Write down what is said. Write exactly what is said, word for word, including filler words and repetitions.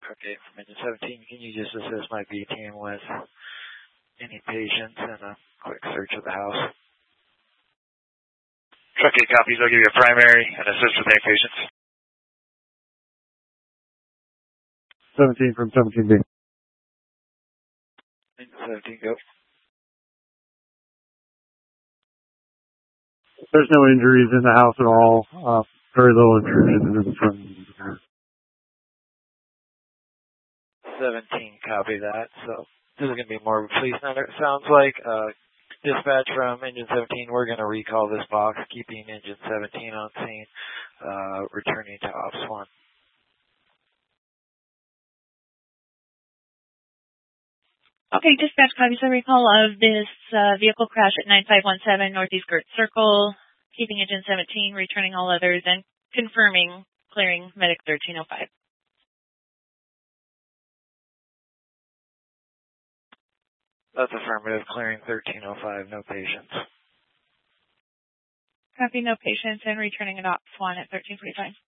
Truck eight from Engine seventeen, can you just assist my B team with any patients and a quick search of the house? Truck eight copies, I'll give you a primary and assist with any patients. seventeen from seventeen B. Engine seventeen, go. There's no injuries in the house at all. Uh, very little intrusion into the front. seventeen, copy that. So this is going to be more of a police matter, it sounds like. Uh, dispatch from Engine seventeen, we're going to recall this box, keeping Engine seventeen on scene, uh, returning to Ops one. Okay, dispatch copies a recall of this uh, vehicle crash at nine five one seven Northeast Gert Circle, keeping Engine seventeen, returning all others, and confirming clearing Medic thirteen oh five. That's affirmative, clearing thirteen oh five, no patients. Copy, no patients, and returning at Ops one at thirteen forty-five.